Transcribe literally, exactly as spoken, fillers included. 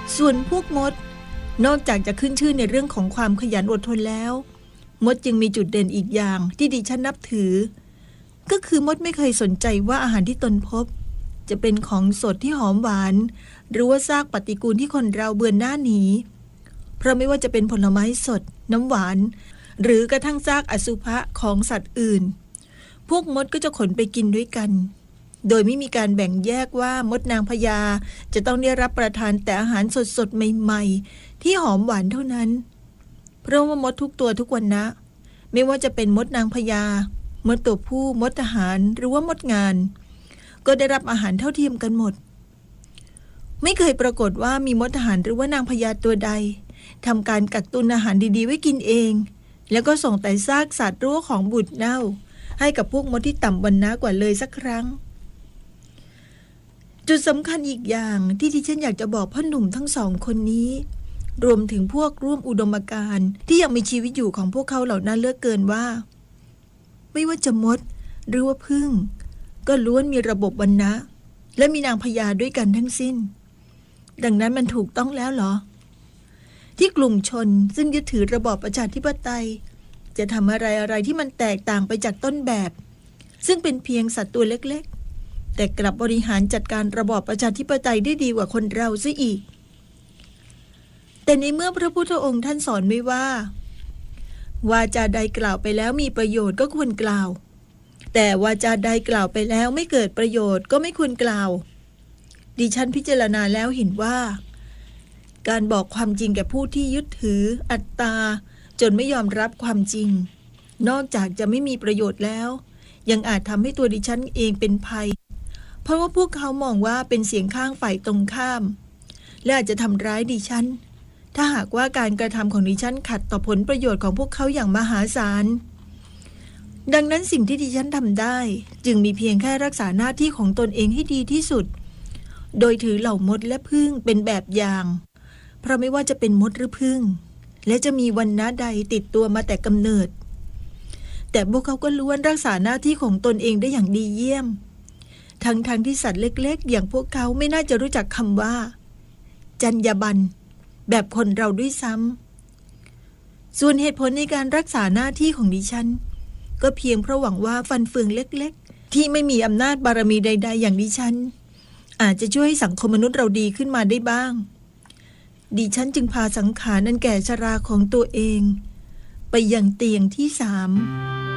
ส่วนพวกมดนอกจากจะขึ้นชื่อในเรื่องของความขยันอดทนแล้วมดจึงมีจุดเด่นอีกอย่างที่ดิฉันนับถือก็คือมดไม่เคยสนใจว่าอาหารที่ตนพบจะเป็นของสดที่หอมหวานหรือว่าซากปฏิกูลที่คนเราเบือนหน้าหนีเพราะไม่ว่าจะเป็นผลไม้สดน้ำหวานหรือกระทั่งซากอสุภะของสัตว์อื่นพวกมดก็จะขนไปกินด้วยกันโดยไม่มีการแบ่งแยกว่ามดนางพญาจะต้องได้รับประทานแต่อาหารสดๆใหม่ๆที่หอมหวานเท่านั้นเพราะว่ามดทุกตัวทุกวันนะไม่ว่าจะเป็นมดนางพญามดตัวผู้มดทหารหรือว่ามดงานก็ได้รับอาหารเท่าเทียมกันหมดไม่เคยปรากฏว่ามีมดทหารหรือว่านางพญาตัวใดทำการกักตุนอาหารดีๆไว้กินเองแล้วก็ส่งแต่ซากสัตว์หรือว่าของบูดเน่าให้กับพวกมดที่ต่ำวรรณะกว่าเลยสักครั้งจุดสำคัญอีกอย่างที่ที่ฉันอยากจะบอกพ่อหนุ่มทั้งสองคนนี้รวมถึงพวกร่วมอุดมการณ์ที่ยังมีชีวิตอยู่ของพวกเขาเหล่านั้นเลือกเกินว่าไม่ว่าจะมดหรือว่าผึ้งก็ล้วนมีระบบวรรณะและมีนางพญาด้วยกันทั้งสิ้นดังนั้นมันถูกต้องแล้วเหรอที่กลุ่มชนซึ่งยึดถือระบอบประชาธิปไตยจะทำอะไรอะไรที่มันแตกต่างไปจากต้นแบบซึ่งเป็นเพียงสัตว์ตัวเล็กๆแต่กลับบริหารจัดการระบอบประชาธิปไตยได้ดีกว่าคนเราซะอีกแต่ในเมื่อพระพุทธองค์ท่านสอนไว้ว่าวาจาใดกล่าวไปแล้วมีประโยชน์ก็ควรกล่าวแต่วาจาใดกล่าวไปแล้วไม่เกิดประโยชน์ก็ไม่ควรกล่าวดิฉันพิจารณาแล้วเห็นว่าการบอกความจริงแก่ผู้ที่ยึดถืออัตตาจนไม่ยอมรับความจริงนอกจากจะไม่มีประโยชน์แล้วยังอาจทำให้ตัวดิฉันเองเป็นภัยเพราะว่าพวกเขามองว่าเป็นเสียงข้างฝ่ายตรงข้ามและอาจจะทำร้ายดิฉันถ้าหากว่าการกระทำของดิฉันขัดต่อผลประโยชน์ของพวกเขาอย่างมหาศาลดังนั้นสิ่งที่ดิฉันทำได้จึงมีเพียงแค่รักษาหน้าที่ของตนเองให้ดีที่สุดโดยถือเหล่ามดและผึ้งเป็นแบบอย่างเพราะไม่ว่าจะเป็นมดหรือผึ้งและจะมีวรรณะใดติดตัวมาแต่กำเนิดแต่พวกเขาก็ล้วนรักษาหน้าที่ของตนเองได้อย่างดีเยี่ยมทั้งๆ ท, ที่สัตว์เล็กๆอย่างพวกเขาไม่น่าจะรู้จักคำว่าจรรยาบรรณแบบคนเราด้วยซ้ำส่วนเหตุผลในการรักษาหน้าที่ของดิฉันก็เพียงเพราะหวังว่าฟันเฟืองเล็กๆที่ไม่มีอำนาจบารมีใดๆอย่างดิฉันอาจจะช่วยให้สังคมมนุษย์เราดีขึ้นมาได้บ้างดิฉันจึงพาสังขารอันแก่ชราของตัวเองไปยังเตียงที่สาม